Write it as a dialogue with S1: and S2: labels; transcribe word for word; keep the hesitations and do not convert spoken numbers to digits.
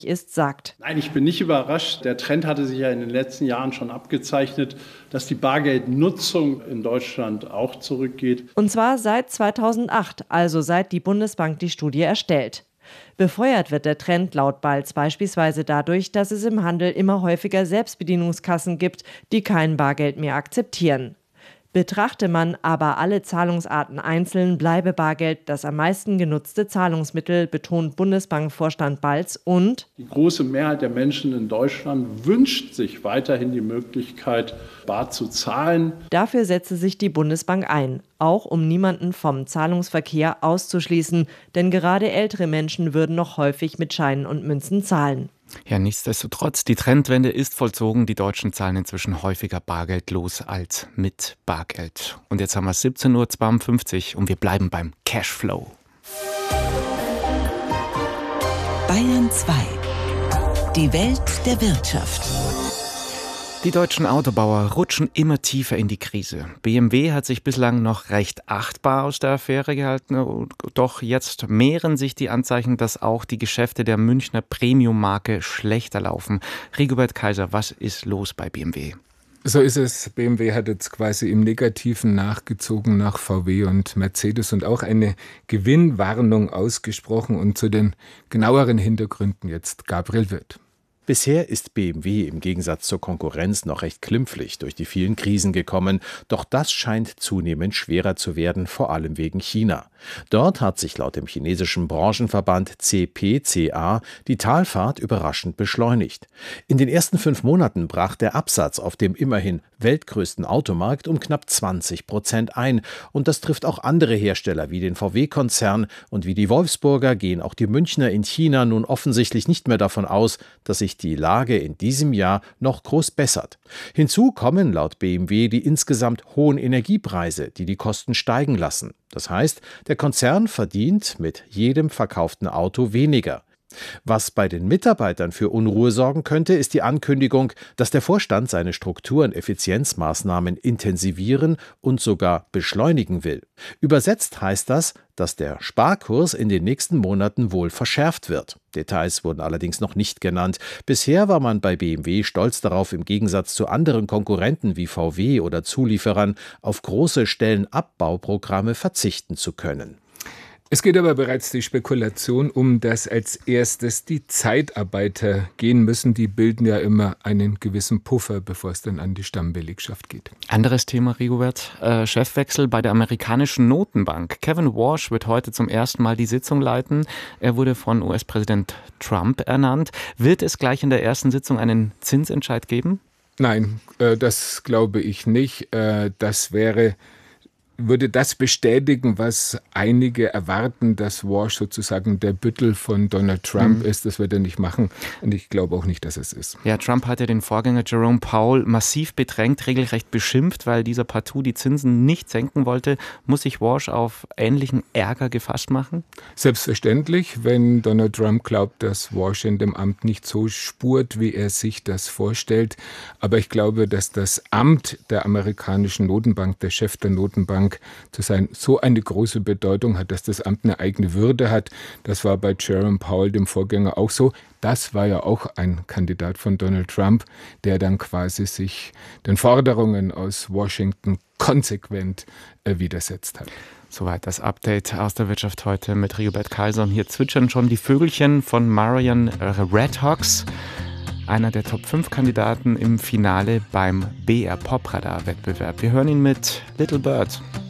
S1: ist, sagt.
S2: Nein, ich bin nicht überrascht. Der Trend hatte sich ja in den letzten Jahren schon abgezeichnet, dass die Bargeldnutzung in Deutschland auch zurückgeht.
S1: Und zwar seit zweitausendacht, also seit die Bundesbank die Studie erstellt. Befeuert wird der Trend laut Balz beispielsweise dadurch, dass es im Handel immer häufiger Selbstbedienungskassen gibt, die kein Bargeld mehr akzeptieren. Betrachte man aber alle Zahlungsarten einzeln, bleibe Bargeld das am meisten genutzte Zahlungsmittel, betont Bundesbankvorstand Balz. Und
S2: die große Mehrheit der Menschen in Deutschland wünscht sich weiterhin die Möglichkeit, bar zu zahlen.
S1: Dafür setze sich die Bundesbank ein, auch um niemanden vom Zahlungsverkehr auszuschließen, denn gerade ältere Menschen würden noch häufig mit Scheinen und Münzen zahlen.
S3: Ja, nichtsdestotrotz, die Trendwende ist vollzogen. Die Deutschen zahlen inzwischen häufiger bargeldlos als mit Bargeld. Und jetzt haben wir siebzehn Uhr zweiundfünfzig und wir bleiben beim Cashflow.
S4: Bayern zwei. Die Welt der Wirtschaft.
S3: Die deutschen Autobauer rutschen immer tiefer in die Krise. B M W hat sich bislang noch recht achtbar aus der Affäre gehalten. Doch jetzt mehren sich die Anzeichen, dass auch die Geschäfte der Münchner Premium-Marke schlechter laufen. Rigobert Kaiser, was ist los bei B M W?
S5: So ist es. B M W hat jetzt quasi im Negativen nachgezogen nach V W und Mercedes und auch eine Gewinnwarnung ausgesprochen. Und zu den genaueren Hintergründen jetzt Gabriel Wirth.
S6: Bisher ist B M W im Gegensatz zur Konkurrenz noch recht klimpflich durch die vielen Krisen gekommen, doch das scheint zunehmend schwerer zu werden, vor allem wegen China. Dort hat sich laut dem chinesischen Branchenverband C P C A die Talfahrt überraschend beschleunigt. In den ersten fünf Monaten brach der Absatz auf dem immerhin weltgrößten Automarkt um knapp zwanzig Prozent ein. Und das trifft auch andere Hersteller wie den V W-Konzern, und wie die Wolfsburger gehen auch die Münchner in China nun offensichtlich nicht mehr davon aus, dass sich die Lage in diesem Jahr noch groß bessert. Hinzu kommen laut B M W die insgesamt hohen Energiepreise, die die Kosten steigen lassen. Das heißt, der Konzern verdient mit jedem verkauften Auto weniger. Was bei den Mitarbeitern für Unruhe sorgen könnte, ist die Ankündigung, dass der Vorstand seine Struktur- und Effizienzmaßnahmen intensivieren und sogar beschleunigen will. Übersetzt heißt das, dass der Sparkurs in den nächsten Monaten wohl verschärft wird. Details wurden allerdings noch nicht genannt. Bisher war man bei B M W stolz darauf, im Gegensatz zu anderen Konkurrenten wie V W oder Zulieferern auf große Stellenabbauprogramme verzichten zu können.
S5: Es geht aber bereits die Spekulation um, dass als erstes die Zeitarbeiter gehen müssen. Die bilden ja immer einen gewissen Puffer, bevor es dann an die Stammbelegschaft geht.
S3: Anderes Thema, Rigobert. Äh, Chefwechsel bei der amerikanischen Notenbank. Kevin Warsh wird heute zum ersten Mal die Sitzung leiten. Er wurde von U S-Präsident Trump ernannt. Wird es gleich in der ersten Sitzung einen Zinsentscheid geben?
S5: Nein, äh, das glaube ich nicht. Äh, das wäre... würde das bestätigen, was einige erwarten, dass Warsh sozusagen der Büttel von Donald Trump mhm. ist. Das wird er nicht machen. Und ich glaube auch nicht, dass es ist.
S3: Ja, Trump hat ja den Vorgänger Jerome Powell massiv bedrängt, regelrecht beschimpft, weil dieser partout die Zinsen nicht senken wollte. Muss sich Warsh auf ähnlichen Ärger gefasst machen?
S5: Selbstverständlich, wenn Donald Trump glaubt, dass Warsh in dem Amt nicht so spurt, wie er sich das vorstellt. Aber ich glaube, dass das Amt der amerikanischen Notenbank, der Chef der Notenbank, zu sein, so eine große Bedeutung hat, dass das Amt eine eigene Würde hat. Das war bei Jerome Powell, dem Vorgänger, auch so. Das war ja auch ein Kandidat von Donald Trump, der dann quasi sich den Forderungen aus Washington konsequent äh, widersetzt hat.
S3: Soweit das Update aus der Wirtschaft heute mit Rigobert Kaiser. Und hier zwitschern schon die Vögelchen von Marion Redhawks, einer der Top fünf Kandidaten im Finale beim B R Pop Radar Wettbewerb. Wir hören ihn mit Little Bird.